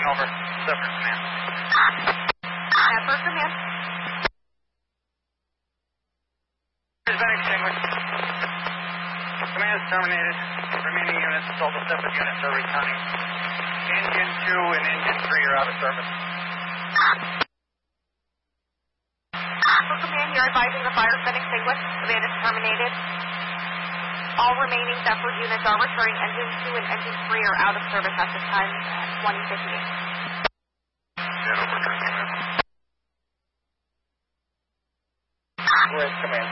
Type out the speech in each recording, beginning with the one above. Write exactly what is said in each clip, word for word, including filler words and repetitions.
over. Separate command. Separate command. Has been extinguished. Command is terminated. Remaining units, total separate units are returning. Engine two and engine three are out of service. For command, you're advising the fire has been extinguished. Command is terminated. All remaining Zephyr units are returning. Engine two and engine three are out of service at this time at twenty fifty-eight. Yeah, over to command. Where's command?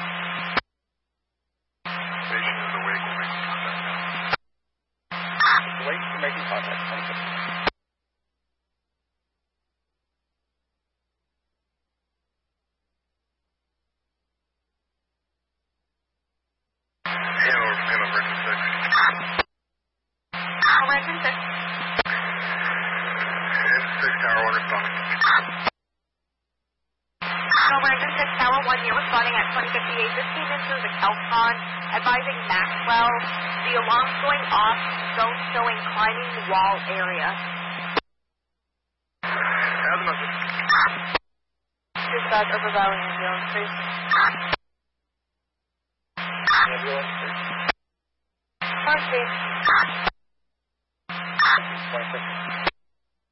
Station is awake. We're making contact now. Awake, we're making contact. twenty fifty-eight. Engine six. Six Tower one responding. Over Engine six, Tower one, you're responding at twenty fifty-eight. This came in through the Kelcon, advising Maxwell. The alarm's going off, zone showing climbing wall area. Azimuth. Dispatch over Valley Ambulance, please. Ambulance, please. First, twenty-six.